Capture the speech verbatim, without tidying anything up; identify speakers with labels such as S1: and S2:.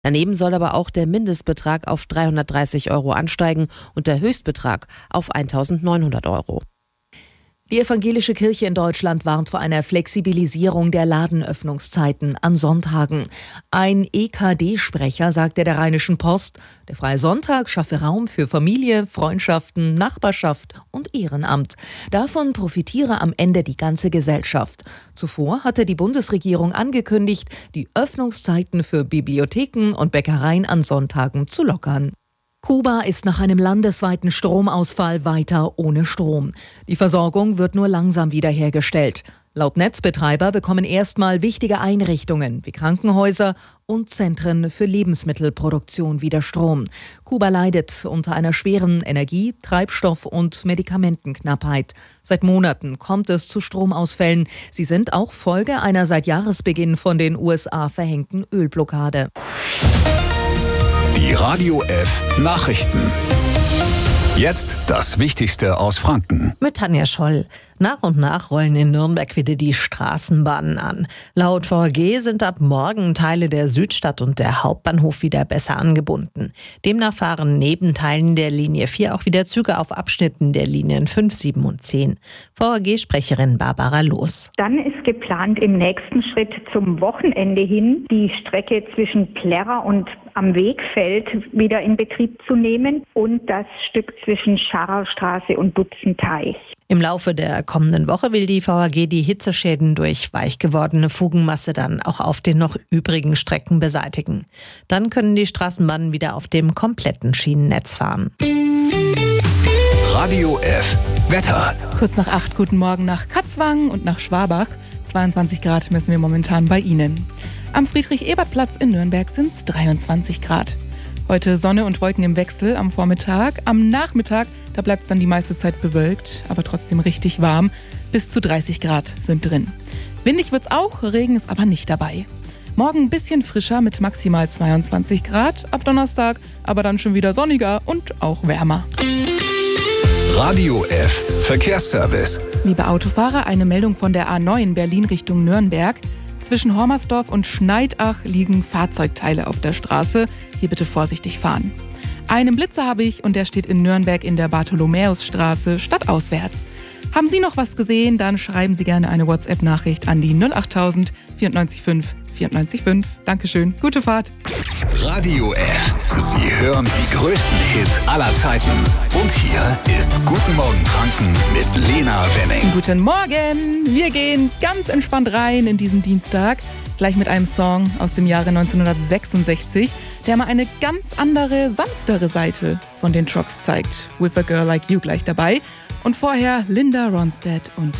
S1: Daneben soll aber auch der Mindestbetrag auf dreihundertdreißig Euro ansteigen und der Höchstbetrag auf eintausendneunhundert Euro.
S2: Die evangelische Kirche in Deutschland warnt vor einer Flexibilisierung der Ladenöffnungszeiten an Sonntagen. Ein E K D-Sprecher sagte der Rheinischen Post, der Freie Sonntag schaffe Raum für Familie, Freundschaften, Nachbarschaft und Ehrenamt. Davon profitiere am Ende die ganze Gesellschaft. Zuvor hatte die Bundesregierung angekündigt, die Öffnungszeiten für Bibliotheken und Bäckereien an Sonntagen zu lockern. Kuba ist nach einem landesweiten Stromausfall weiter ohne Strom. Die Versorgung wird nur langsam wiederhergestellt. Laut Netzbetreiber bekommen erstmal wichtige Einrichtungen wie Krankenhäuser und Zentren für Lebensmittelproduktion wieder Strom. Kuba leidet unter einer schweren Energie-, Treibstoff- und Medikamentenknappheit. Seit Monaten kommt es zu Stromausfällen. Sie sind auch Folge einer seit Jahresbeginn von den U S A verhängten Ölblockade.
S3: Die Radio F Nachrichten. Jetzt das Wichtigste aus Franken.
S4: Mit Tanja Scholl. Nach und nach rollen in Nürnberg wieder die Straßenbahnen an. Laut V A G sind ab morgen Teile der Südstadt und der Hauptbahnhof wieder besser angebunden. Demnach fahren neben Teilen der Linie vier auch wieder Züge auf Abschnitten der Linien fünf, sieben und zehn. V A G-Sprecherin Barbara Loos.
S5: Dann ist geplant, im nächsten Schritt zum Wochenende hin die Strecke zwischen Plärrer und am Wegfeld wieder in Betrieb zu nehmen und das Stück zwischen Scharaustraße und Butzenteich.
S4: Im Laufe der kommenden Woche will die V A G die Hitzeschäden durch weich gewordene Fugenmasse dann auch auf den noch übrigen Strecken beseitigen. Dann können die Straßenbahnen wieder auf dem kompletten Schienennetz fahren.
S3: Radio F Wetter.
S6: Kurz nach acht, guten Morgen nach Katzwang und nach Schwabach. zweiundzwanzig Grad messen wir momentan bei Ihnen. Am Friedrich-Ebert-Platz in Nürnberg sind es dreiundzwanzig Grad. Heute Sonne und Wolken im Wechsel am Vormittag. Am Nachmittag, da bleibt es dann die meiste Zeit bewölkt, aber trotzdem richtig warm. Bis zu dreißig Grad sind drin. Windig wird's auch, Regen ist aber nicht dabei. Morgen ein bisschen frischer mit maximal zweiundzwanzig Grad. Ab Donnerstag aber dann schon wieder sonniger und auch wärmer.
S3: Radio F Verkehrsservice.
S6: Liebe Autofahrer, eine Meldung von der A neun Berlin Richtung Nürnberg. Zwischen Hormersdorf und Schneidach liegen Fahrzeugteile auf der Straße. Hier bitte vorsichtig fahren. Einen Blitzer habe ich und der steht in Nürnberg in der Bartholomäusstraße stadtauswärts. Haben Sie noch was gesehen, dann schreiben Sie gerne eine WhatsApp-Nachricht an die null achttausend vierundneunzig fünf vierundneunzig fünf. Dankeschön, gute Fahrt.
S3: Radio F. Sie hören die größten Hits aller Zeiten. Und hier ist Guten Morgen Franken mit Lena Wenning.
S6: Guten Morgen! Wir gehen ganz entspannt rein in diesen Dienstag. Gleich mit einem Song aus dem Jahre neunzehnhundertsechsundsechzig, der mal eine ganz andere, sanftere Seite von den Trucks zeigt. With a Girl Like You gleich dabei. Und vorher Linda Ronstadt und